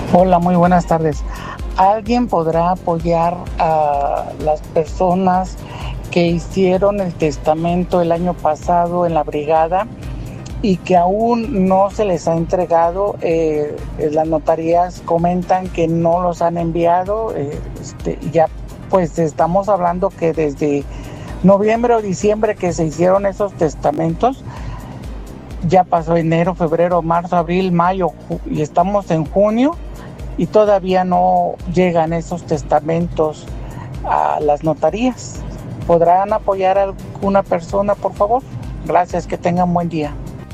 Hola, muy buenas tardes. ¿Alguien podrá apoyar a las personas que hicieron el testamento el año pasado en la brigada y que aún no se les ha entregado? Las notarías comentan que no los han enviado. Ya pues estamos hablando que desde noviembre o diciembre que se hicieron esos testamentos, ya pasó enero, febrero, marzo, abril, mayo y estamos en junio y todavía no llegan esos testamentos a las notarías. ¿Podrán apoyar a alguna persona, por favor? Gracias, que tengan buen día.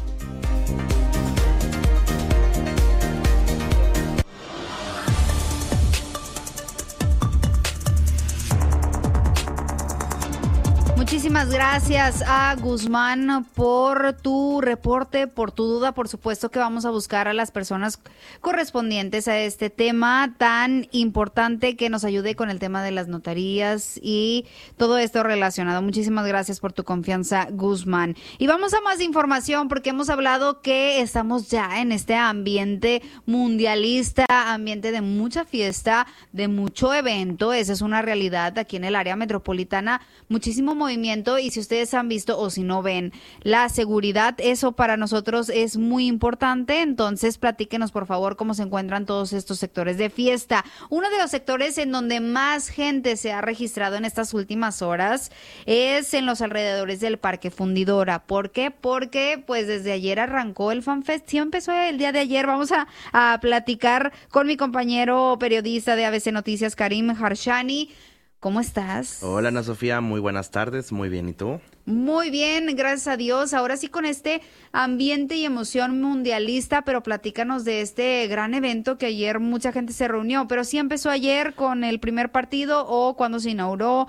Muchísimas gracias a Guzmán por tu reporte, por tu duda. Por supuesto que vamos a buscar a las personas correspondientes a este tema tan importante que nos ayude con el tema de las notarías y todo esto relacionado. Muchísimas gracias por tu confianza, Guzmán. Y vamos a más información porque hemos hablado que estamos ya en este ambiente mundialista, ambiente de mucha fiesta, de mucho evento. Esa es una realidad aquí en el área metropolitana. Muchísimo movimiento, y si ustedes han visto o si no ven la seguridad, eso para nosotros es muy importante. Entonces platíquenos por favor cómo se encuentran todos estos sectores de fiesta. Uno de los sectores en donde más gente se ha registrado en estas últimas horas es en los alrededores del Parque Fundidora. ¿Por qué? Porque pues desde ayer arrancó el FanFest. Sí, empezó el día de ayer. Vamos a platicar con mi compañero periodista de ABC Noticias, Karim Harshani. ¿Cómo estás? Hola, Ana Sofía, muy buenas tardes, muy bien, ¿y tú? Muy bien, gracias a Dios. Ahora sí con este ambiente y emoción mundialista, pero platícanos de este gran evento que ayer mucha gente se reunió, pero sí empezó ayer con el primer partido o cuando se inauguró.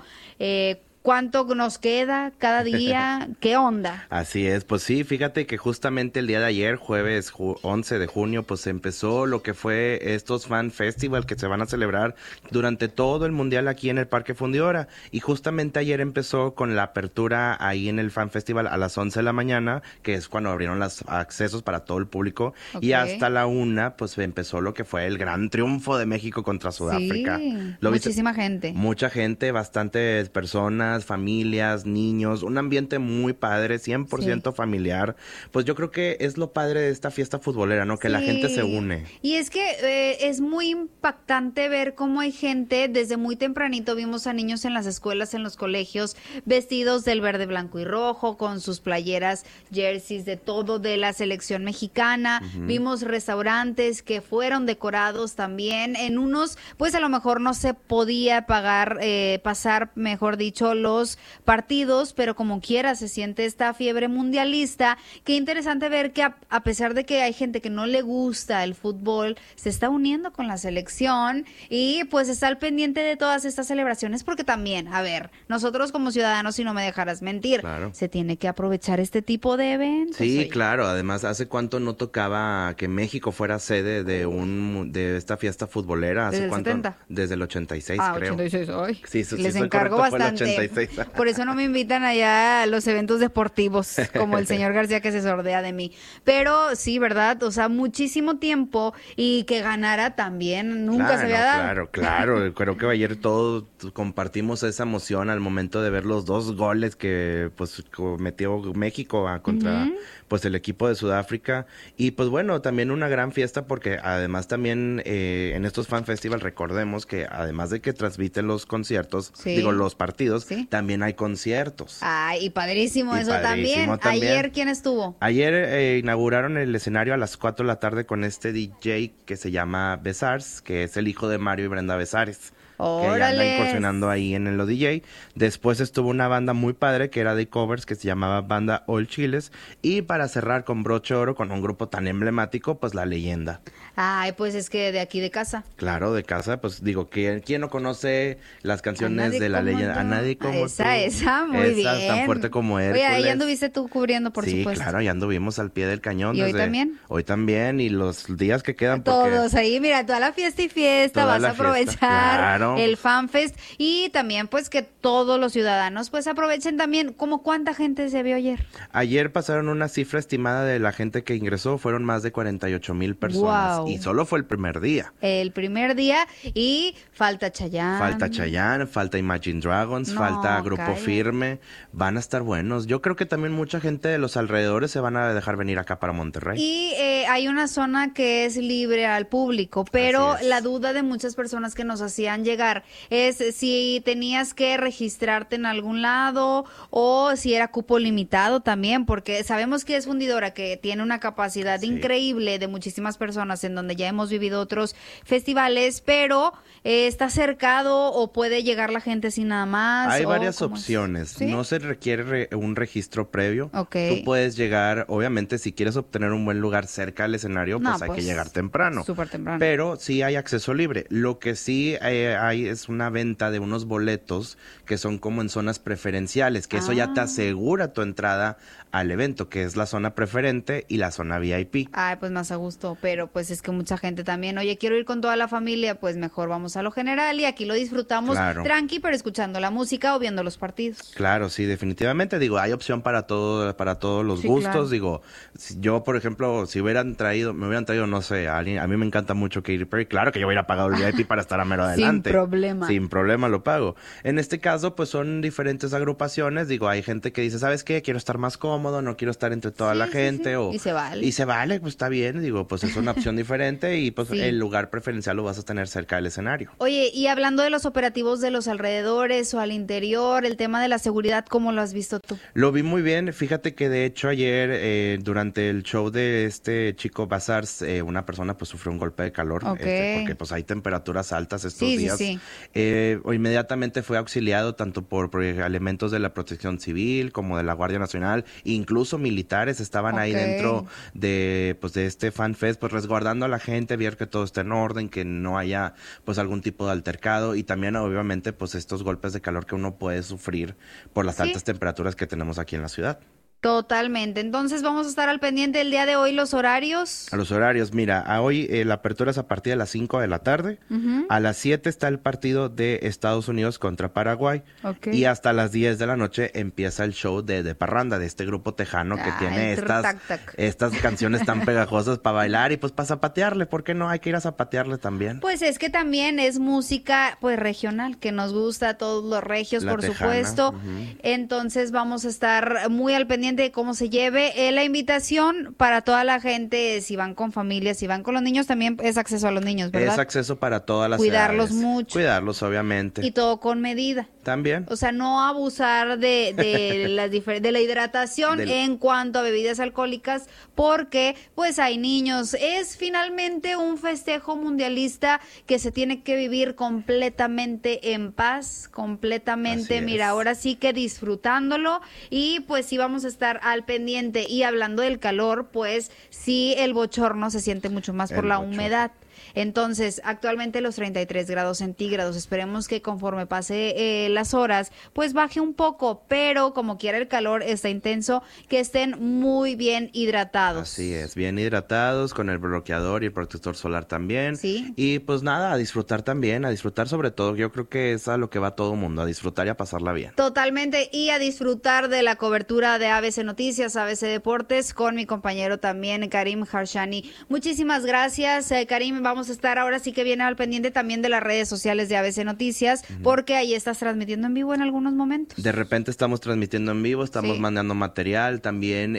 ¿Cuánto nos queda cada día? ¿Qué onda? Así es, pues sí, fíjate que justamente el día de ayer, jueves 11 de junio, pues empezó lo que fue estos Fan Festival que se van a celebrar durante todo el mundial aquí en el Parque Fundidora. Y justamente ayer empezó con la apertura ahí en el Fan Festival a las 11 de la mañana, que es cuando abrieron los accesos para todo el público. Okay. Y hasta la 1, pues empezó lo que fue el gran triunfo de México contra Sudáfrica. Sí, muchísima gente. Mucha gente, bastantes personas, familias, niños, un ambiente muy padre, 100% familiar. Pues yo creo que es lo padre de esta fiesta futbolera, ¿no? Que la gente se une. Y es que es muy impactante ver cómo hay gente, desde muy tempranito vimos a niños en las escuelas, en los colegios, vestidos del verde, blanco y rojo, con sus playeras, jerseys, de todo de la selección mexicana. Vimos restaurantes que fueron decorados también. En unos, pues a lo mejor no se podía pasar, mejor dicho, los partidos, pero como quiera se siente esta fiebre mundialista. Qué interesante ver que a pesar de que hay gente que no le gusta el fútbol, se está uniendo con la selección y pues está al pendiente de todas estas celebraciones, porque también, a ver, nosotros como ciudadanos, si no me dejaras mentir, claro, se tiene que aprovechar este tipo de eventos. Sí, claro, además, ¿hace cuánto no tocaba que México fuera sede de esta fiesta futbolera? ¿Hace cuánto? 70. Desde el 86, creo. 86, hoy. Sí, les encargo bastante. Por eso no me invitan allá a los eventos deportivos, como el señor García que se sordea de mí. Pero sí, ¿verdad? O sea, muchísimo tiempo, y que ganara también, nunca se había dado. Claro. Creo que ayer todos compartimos esa emoción al momento de ver los 2 goles que pues metió México contra pues el equipo de Sudáfrica. Y pues bueno, también una gran fiesta porque además también en estos Fan Festival recordemos que además de que transmiten los conciertos, los partidos, también hay conciertos. Y padrísimo eso también. ¿Ayer quién estuvo? Ayer inauguraron el escenario a las 4 de la tarde con este DJ que se llama Besars, que es el hijo de Mario y Brenda Besares. Que ya anda incursionando ahí en el DJ. Después estuvo una banda muy padre que era de covers, que se llamaba Banda All Chiles. Y para cerrar con broche oro, con un grupo tan emblemático, pues La Leyenda. Pues es que de aquí de casa. Claro, de casa, pues digo, ¿quién no conoce las canciones de La Leyenda? Yo. A nadie como esa, muy bien. Esa, tan fuerte como Hércules. Oye, ahí anduviste tú cubriendo, por supuesto. Sí, claro, ya anduvimos al pie del cañón. ¿Y hoy también? Hoy también, y los días que quedan. Todos ahí, mira, toda la fiesta y fiesta, vas a aprovechar. Claro. el FanFest, y también pues que todos los ciudadanos pues aprovechen también. ¿Cómo cuánta gente se vio ayer? Ayer pasaron una cifra estimada de la gente que ingresó, fueron más de 48,000 personas. Wow. Y solo fue el primer día. El primer día, y falta Chayanne. Falta Chayanne, falta Imagine Dragons, No, falta Grupo cállate. Firme. Van a estar buenos. Yo creo que también mucha gente de los alrededores se van a dejar venir acá para Monterrey. Y hay una zona que es libre al público, pero Así es. la duda de muchas personas que nos hacían llegar es si tenías que registrarte en algún lado o si era cupo limitado también, porque sabemos que es fundidora, que tiene una capacidad Sí. increíble de muchísimas personas, en donde ya hemos vivido otros festivales, pero está cercado o puede llegar la gente sin nada más. Hay o varias ¿cómo es? opciones. ¿Sí? No se requiere un registro previo. Ok. Tú puedes llegar, obviamente, si quieres obtener un buen lugar cerca del escenario, No, pues hay que pues, llegar temprano. súper temprano. Pero sí hay acceso libre. Lo que sí hay es una venta de unos boletos que son como en zonas preferenciales, que eso ya te Ah. asegura tu entrada al evento, que es la zona preferente y la zona VIP. Ay, pues más a gusto, pero pues es que mucha gente también, oye, quiero ir con toda la familia, pues mejor vamos a lo general y aquí lo disfrutamos Claro. tranqui, pero escuchando la música o viendo los partidos. Claro, sí, definitivamente. Digo, hay opción para todos los Sí, gustos. claro. Digo, yo, por ejemplo, si me hubieran traído, no sé, a alguien, a mí me encanta mucho Katy Perry. Claro que yo hubiera pagado el VIP para estar a mero adelante. problema. Sin problema lo pago. En este caso, pues son diferentes agrupaciones. Digo, hay gente que dice, ¿sabes qué? Quiero estar más cómodo, no quiero estar entre toda Sí, la sí, gente. sí. O, Y se vale. Y se vale, pues está bien. Digo, pues es una opción diferente y pues Sí. el lugar preferencial lo vas a tener cerca del escenario. Oye, y hablando de los operativos de los alrededores o al interior, el tema de la seguridad, ¿cómo lo has visto tú? Lo vi muy bien. Fíjate que de hecho ayer durante el show de este chico Bazars, una persona pues sufrió un golpe de calor, Ok. porque pues hay temperaturas altas estos Sí, sí, días. sí. Inmediatamente fue auxiliado tanto por elementos de la Protección Civil como de la Guardia Nacional, incluso militares estaban ahí Ok. dentro de pues de este Fan Fest, pues resguardando a la gente, ver que todo esté en orden, que no haya pues algún tipo de altercado, y también obviamente pues estos golpes de calor que uno puede sufrir por las Sí. altas temperaturas que tenemos aquí en la ciudad. Totalmente. Entonces vamos a estar al pendiente el día de hoy, los horarios. A los horarios, mira, a hoy la apertura es a partir de las 5 de la tarde, a las 7 está el partido de Estados Unidos contra Paraguay, Ok. y hasta las 10 de la noche empieza el show de Parranda, de este grupo tejano que Ay, tiene tac, tac. estas canciones tan pegajosas para bailar y pues para zapatearle, ¿por qué no? Hay que ir a zapatearle también. Pues es que también es música pues regional, que nos gusta a todos los regios, La por tejana, supuesto. ujú. Entonces vamos a estar muy al pendiente de cómo se lleve. La invitación para toda la gente, si van con familias, si van con los niños, también es acceso a los niños, ¿verdad? Es acceso para todas las Cuidarlos edades. mucho. Cuidarlos, obviamente. Y todo con medida. También. O sea, no abusar de la hidratación Del- en cuanto a bebidas alcohólicas, porque pues hay niños. Es finalmente un festejo mundialista que se tiene que vivir completamente en paz, completamente, Así es. mira, ahora sí que disfrutándolo, y pues sí vamos a estar al pendiente. Y hablando del calor, pues sí el bochorno se siente mucho más por El la bochorno. humedad. Entonces, actualmente los 33 grados centígrados, esperemos que conforme pase las horas, pues baje un poco, pero como quiera el calor está intenso, que estén muy bien hidratados. Así es, bien hidratados, con el bloqueador y el protector solar también. Sí. Y pues nada, a disfrutar también, a disfrutar sobre todo. Yo creo que es a lo que va todo el mundo, a disfrutar y a pasarla bien. Totalmente, y a disfrutar de la cobertura de ABC Noticias, ABC Deportes, con mi compañero también, Karim Harshani. Muchísimas gracias, Karim. Vamos a estar ahora sí que viene al pendiente también de las redes sociales de ABC Noticias, porque ahí estás transmitiendo en vivo en algunos momentos. De repente estamos transmitiendo en vivo, estamos Sí. mandando material, también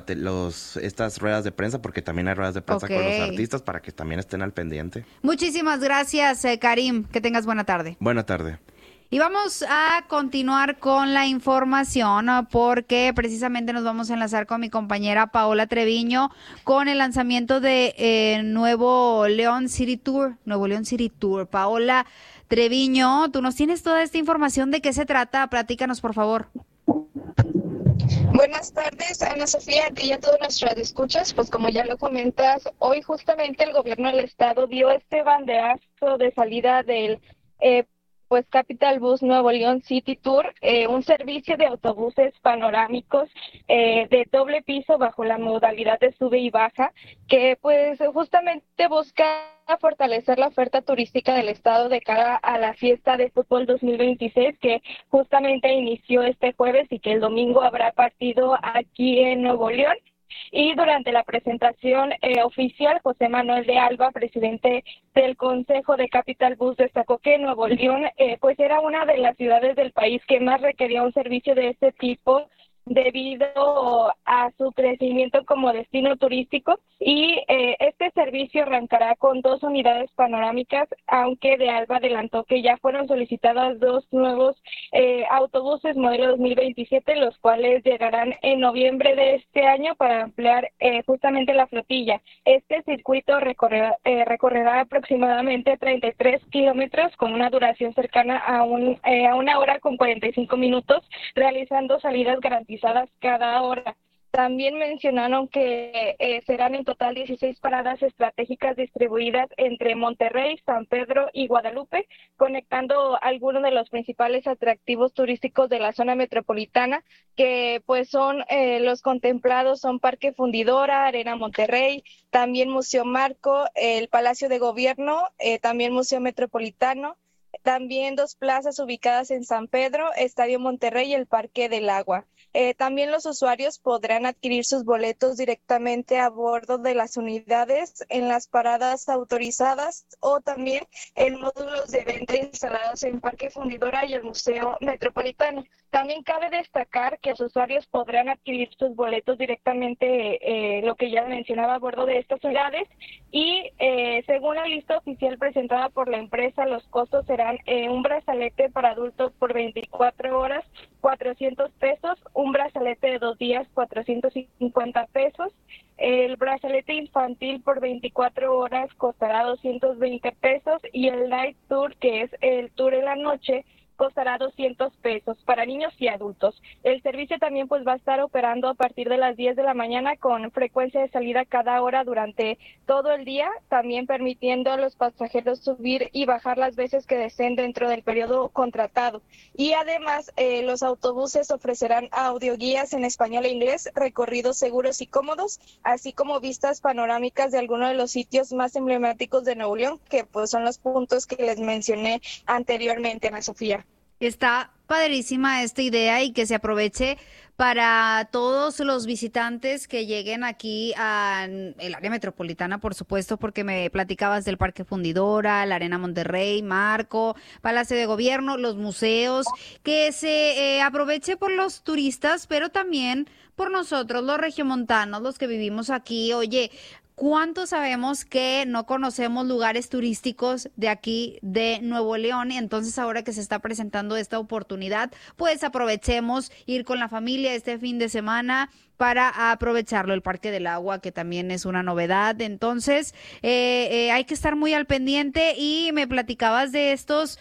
estas ruedas de prensa, porque también hay ruedas de prensa Ok. con los artistas para que también estén al pendiente. Muchísimas gracias, Karim. Que tengas buena tarde. Buena tarde. Y vamos a continuar con la información, ¿no? Porque precisamente nos vamos a enlazar con mi compañera Paola Treviño con el lanzamiento de Nuevo León City Tour. Paola Treviño, tú nos tienes toda esta información. ¿De qué se trata? Platícanos, por favor. Buenas tardes, Ana Sofía, y a todos nuestros escuchas. Pues como ya lo comentas, hoy justamente el gobierno del estado dio este banderazo de salida del pues Capital Bus Nuevo León City Tour, un servicio de autobuses panorámicos de doble piso bajo la modalidad de sube y baja, que pues justamente busca fortalecer la oferta turística del estado de cara a la fiesta de fútbol 2026, que justamente inició este jueves y que el domingo habrá partido aquí en Nuevo León. Y durante la presentación oficial, José Manuel de Alba, presidente del Consejo de Capital Bus, destacó que Nuevo León pues era una de las ciudades del país que más requería un servicio de este tipo debido a su crecimiento como destino turístico, y este servicio arrancará con 2 unidades panorámicas, aunque de Alba adelantó que ya fueron solicitadas 2 nuevos autobuses modelo 2027, los cuales llegarán en noviembre de este año para ampliar justamente la flotilla. Este circuito recorrerá aproximadamente 33 kilómetros con una duración cercana a 1 hora con 45 minutos, realizando salidas garantizadas cada hora. También mencionaron que serán en total 16 paradas estratégicas distribuidas entre Monterrey, San Pedro y Guadalupe, conectando algunos de los principales atractivos turísticos de la zona metropolitana, que pues son los contemplados son Parque Fundidora, Arena Monterrey, también Museo Marco, el Palacio de Gobierno, también Museo Metropolitano, también 2 plazas ubicadas en San Pedro, Estadio Monterrey y el Parque del Agua. También los usuarios podrán adquirir sus boletos directamente a bordo de las unidades en las paradas autorizadas o también en módulos de venta instalados en Parque Fundidora y el Museo Metropolitano. También cabe destacar que los usuarios podrán adquirir sus boletos directamente, lo que ya mencionaba, a bordo de estas unidades, y según la lista oficial presentada por la empresa, los costos serán un brazalete para adultos por 24 horas, 400 pesos, un brazalete de 2 días, 450 pesos, el brazalete infantil por 24 horas costará 220 pesos y el Night Tour, que es el tour en la noche, costará 200 pesos para niños y adultos. El servicio también pues va a estar operando a partir de las 10 de la mañana con frecuencia de salida cada hora durante todo el día, también permitiendo a los pasajeros subir y bajar las veces que deseen dentro del periodo contratado. Y además los autobuses ofrecerán audioguías en español e inglés, recorridos seguros y cómodos, así como vistas panorámicas de algunos de los sitios más emblemáticos de Nuevo León, que pues son los puntos que les mencioné anteriormente, Ana Sofía. Está padrísima esta idea y que se aproveche para todos los visitantes que lleguen aquí al área metropolitana, por supuesto, porque me platicabas del Parque Fundidora, la Arena Monterrey, Marco, Palacio de Gobierno, los museos, que se aproveche por los turistas, pero también por nosotros, los regiomontanos, los que vivimos aquí. Oye, ¿cuánto sabemos que no conocemos lugares turísticos de aquí, de Nuevo León? Y entonces ahora que se está presentando esta oportunidad, pues aprovechemos ir con la familia este fin de semana para aprovecharlo. El Parque del Agua, que también es una novedad. Entonces, hay que estar muy al pendiente. Y me platicabas de estos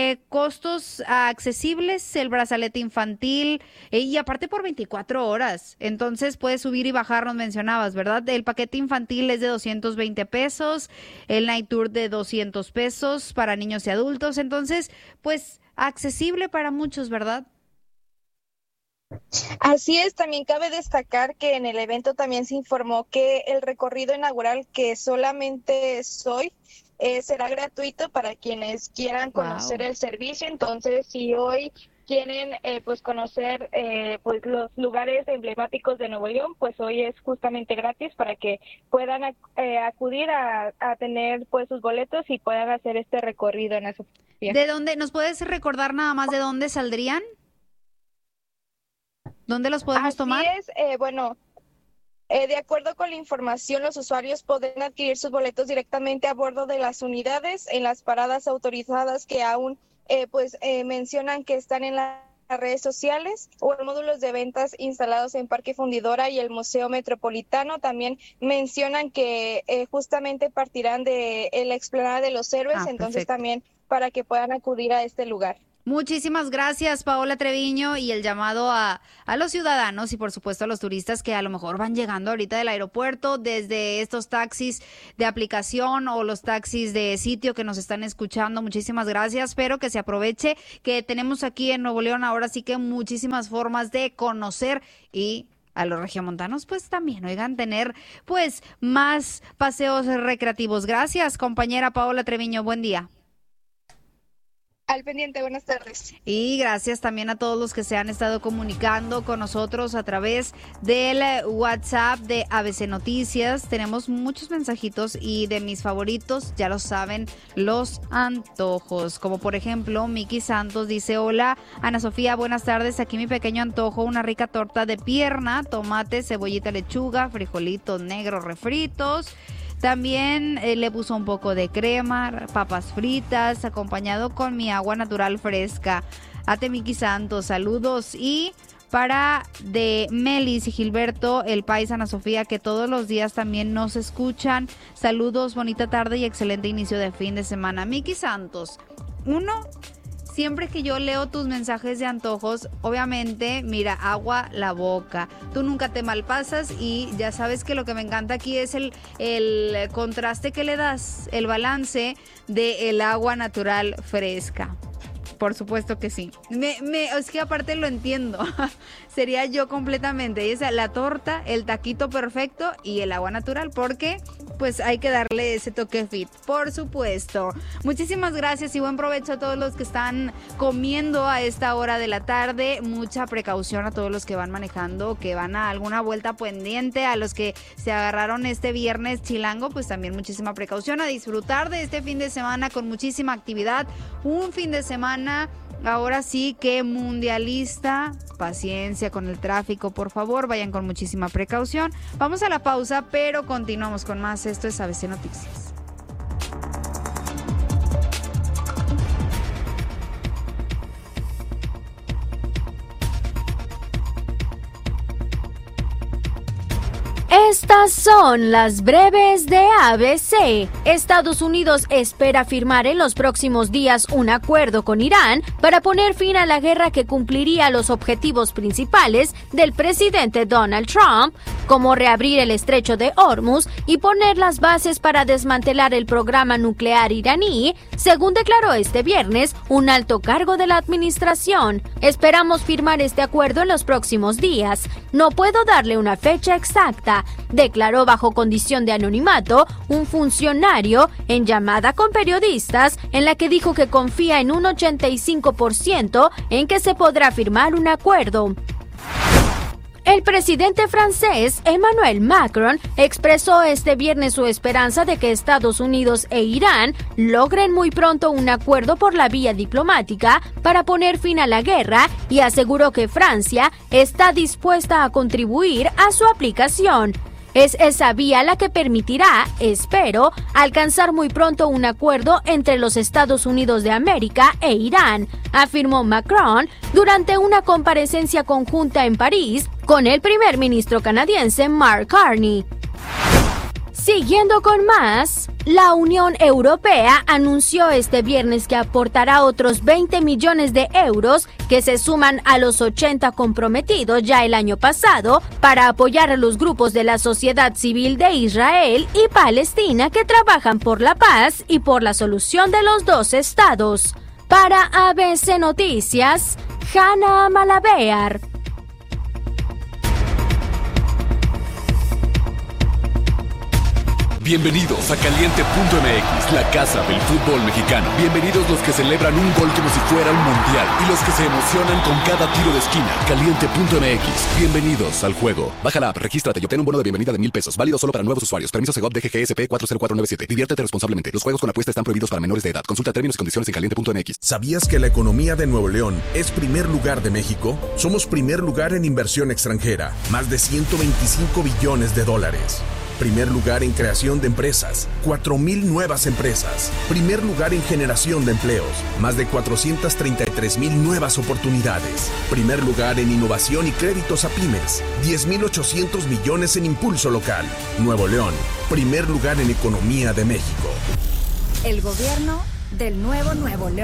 costos accesibles, el brazalete infantil, y aparte por 24 horas. Entonces, puedes subir y bajar, nos mencionabas, ¿verdad? El paquete infantil es de 220 pesos, el Night Tour de 200 pesos para niños y adultos. Entonces, pues, accesible para muchos, ¿verdad? Así es, también cabe destacar que en el evento también se informó que el recorrido inaugural, que solamente es hoy, será gratuito para quienes quieran conocer el servicio. Entonces, si hoy quieren pues conocer pues los lugares emblemáticos de Nuevo León, pues hoy es justamente gratis para que puedan acudir a tener pues sus boletos y puedan hacer este recorrido en esa. ¿De dónde nos puedes recordar nada más de dónde saldrían? ¿Dónde los podemos tomar? Así es, bueno, de acuerdo con la información, los usuarios podrán adquirir sus boletos directamente a bordo de las unidades en las paradas autorizadas que aún mencionan que están en las redes sociales o en módulos de ventas instalados en Parque Fundidora y el Museo Metropolitano. También mencionan que justamente partirán de la explanada de los Héroes, entonces perfecto. también para que puedan acudir a este lugar. Muchísimas gracias, Paola Treviño, y el llamado a los ciudadanos y por supuesto a los turistas que a lo mejor van llegando ahorita del aeropuerto desde estos taxis de aplicación o los taxis de sitio que nos están escuchando. Muchísimas gracias, pero que se aproveche que tenemos aquí en Nuevo León ahora sí que muchísimas formas de conocer y a los regiomontanos pues también, oigan, tener pues más paseos recreativos. Gracias, compañera Paola Treviño, buen día. Al pendiente, buenas tardes. Y gracias también a todos los que se han estado comunicando con nosotros a través del WhatsApp de ABC Noticias. Tenemos muchos mensajitos y de mis favoritos, ya lo saben, los antojos. Como por ejemplo, Miki Santos dice: hola, Ana Sofía, buenas tardes. Aquí mi pequeño antojo, una rica torta de pierna, tomate, cebollita, lechuga, frijolitos negros refritos. También le puso un poco de crema, papas fritas, acompañado con mi agua natural fresca. Ate Miki Santos, saludos. Y para de Melis y Gilberto, el país, Ana Sofía, que todos los días también nos escuchan. Saludos, bonita tarde y excelente inicio de fin de semana. Miki Santos, siempre que yo leo tus mensajes de antojos, obviamente, mira, agua la boca. Tú nunca te malpasas y ya sabes que lo que me encanta aquí es el contraste que le das, el balance del agua natural fresca. Por supuesto que sí. Es que aparte lo entiendo. Sería yo completamente. Y esa, la torta, el taquito perfecto y el agua natural, porque pues hay que darle ese toque fit, por supuesto. Muchísimas gracias y buen provecho a todos los que están comiendo a esta hora de la tarde. Mucha precaución a todos los que van manejando, que van a alguna vuelta pendiente, a los que se agarraron este viernes chilango, pues también muchísima precaución, a disfrutar de este fin de semana con muchísima actividad. Un fin de semana ahora sí que mundialista. Paciencia con el tráfico, por favor, vayan con muchísima precaución. Vamos a la pausa, pero continuamos con más. Esto es ABC Noticias. Estas son las breves de ABC. Estados Unidos espera firmar en los próximos días un acuerdo con Irán para poner fin a la guerra que cumpliría los objetivos principales del presidente Donald Trump, como reabrir el estrecho de Hormuz y poner las bases para desmantelar el programa nuclear iraní, según declaró este viernes un alto cargo de la administración. Esperamos firmar este acuerdo en los próximos días. No puedo darle una fecha exacta, declaró bajo condición de anonimato un funcionario en llamada con periodistas, en la que dijo que confía en un 85% en que se podrá firmar un acuerdo. El presidente francés Emmanuel Macron expresó este viernes su esperanza de que Estados Unidos e Irán logren muy pronto un acuerdo por la vía diplomática para poner fin a la guerra y aseguró que Francia está dispuesta a contribuir a su aplicación. Es esa vía la que permitirá, espero, alcanzar muy pronto un acuerdo entre los Estados Unidos de América e Irán, afirmó Macron durante una comparecencia conjunta en París con el primer ministro canadiense Mark Carney. Siguiendo con más, la Unión Europea anunció este viernes que aportará otros 20 millones de euros que se suman a los 80 comprometidos ya el año pasado para apoyar a los grupos de la sociedad civil de Israel y Palestina que trabajan por la paz y por la solución de los dos estados. Para ABC Noticias, Hanna Malabear. Bienvenidos a Caliente.mx, la casa del fútbol mexicano. Bienvenidos los que celebran un gol como si fuera un mundial y los que se emocionan con cada tiro de esquina. Caliente.mx, bienvenidos al juego. Baja la app, regístrate y obtén un bono de bienvenida de $1,000. Válido solo para nuevos usuarios. Permiso Segov DGGSP 40497. Diviértete responsablemente. Los juegos con apuesta están prohibidos para menores de edad. Consulta términos y condiciones en Caliente.mx. ¿Sabías que la economía de Nuevo León es primer lugar de México? Somos primer lugar en inversión extranjera. Más de $125 billones. Primer lugar en creación de empresas, 4,000 nuevas empresas. Primer lugar en generación de empleos, más de 433,000 nuevas oportunidades. Primer lugar en innovación y créditos a pymes, 10,800 millones en impulso local. Nuevo León, primer lugar en economía de México. El gobierno del nuevo Nuevo León.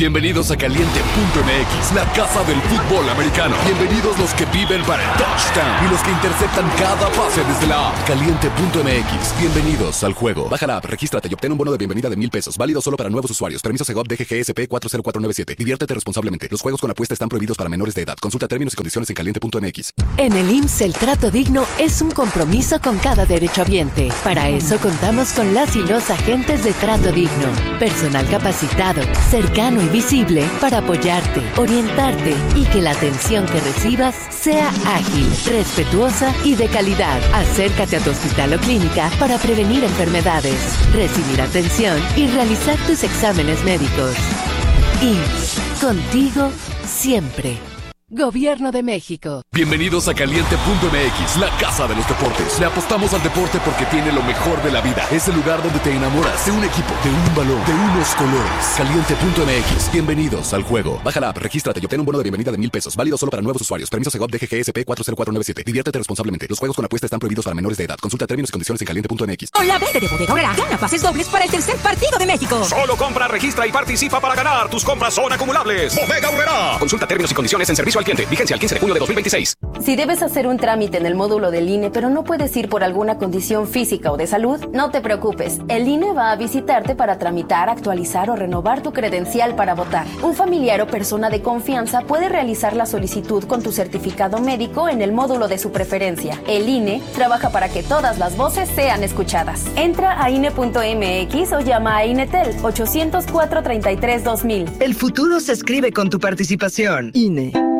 Bienvenidos a Caliente.mx, la casa del fútbol americano. Bienvenidos los que viven para el touchdown y los que interceptan cada pase desde la app. Caliente.mx, bienvenidos al juego. Baja la app, regístrate y obtén un bono de bienvenida de $1,000. Válido solo para nuevos usuarios. Permiso Segov DGGSP 40497. Diviértete responsablemente. Los juegos con apuesta están prohibidos para menores de edad. Consulta términos y condiciones en Caliente.mx. En el IMSS, el trato digno es un compromiso con cada derechohabiente. Para eso contamos con las y los agentes de Trato Digno. Personal capacitado, cercano y visible para apoyarte, orientarte y que la atención que recibas sea ágil, respetuosa y de calidad. Acércate a tu hospital o clínica para prevenir enfermedades, recibir atención y realizar tus exámenes médicos. IMSS, contigo siempre. Gobierno de México. Bienvenidos a Caliente.mx, la casa de los deportes. Le apostamos al deporte porque tiene lo mejor de la vida. Es el lugar donde te enamoras de un equipo, de un balón, de unos colores. Caliente.mx, bienvenidos al juego. Baja la app, regístrate y obtén un bono de bienvenida de $1,000. Válido solo para nuevos usuarios. Permiso Segov DGGSP 40497. Diviértete responsablemente. Los juegos con apuesta están prohibidos para menores de edad. Consulta términos y condiciones en Caliente.mx. Con la venta de Bodega Aurrera, gana pases dobles para el tercer partido de México. Solo compra, registra y participa para ganar. Tus compras son acumulables. Bodega Aurrera. Consulta términos y condiciones en servicio al cliente. Vigencia al 15 de junio de 2026. Si debes hacer un trámite en el módulo del INE, pero no puedes ir por alguna condición física o de salud, no te preocupes. El INE va a visitarte para tramitar, actualizar o renovar tu credencial para votar. Un familiar o persona de confianza puede realizar la solicitud con tu certificado médico en el módulo de su preferencia. El INE trabaja para que todas las voces sean escuchadas. Entra a INE.mx o llama a INETEL 804-33-2000. El futuro se escribe con tu participación. INE.